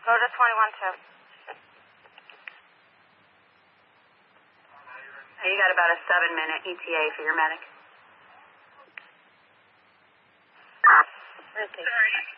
Go to 21-2. You got about a 7-minute ETA for your medic. Sorry.